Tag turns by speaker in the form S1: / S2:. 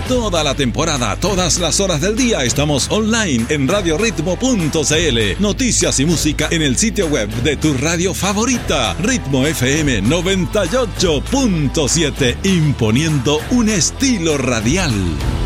S1: Toda la temporada, todas las horas del día estamos online en radioritmo.cl. Noticias y música en el sitio web de tu radio favorita, Ritmo FM 98.7, imponiendo un estilo radial.